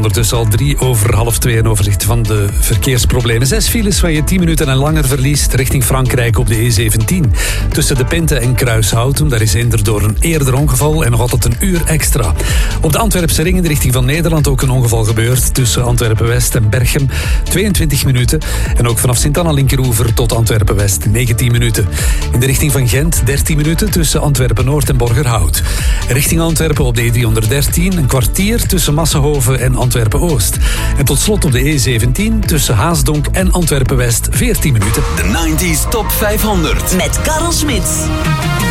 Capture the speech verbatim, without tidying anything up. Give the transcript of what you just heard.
ondertussen al drie over half twee. Een overzicht van de verkeersproblemen. Zes files waar je tien minuten en langer verliest richting Frankrijk op de E zeventien. Tussen De Pinte en Kruishouten. Daar is hinder door een eerder ongeval en nog altijd een uur extra. Op de Antwerpse ring in de richting van Nederland ook een ongeval gebeurd. Tussen Antwerpen-West en Berchem. tweeëntwintig minuten. En ook vanaf Sint-Anna-Linkeroever tot Antwerpen-West. negentien minuten. In de richting van Gent dertien minuten tussen Antwerpen-Noord en Borgerhout. Richting Antwerpen op de E driehonderddertien een kwartier tussen Massenhoven en Antwerpen-Oost. En tot slot op de E zeventien tussen Haasdonk en Antwerpen-West veertien minuten. De negentig Top vijfhonderd. Met Karel Smit.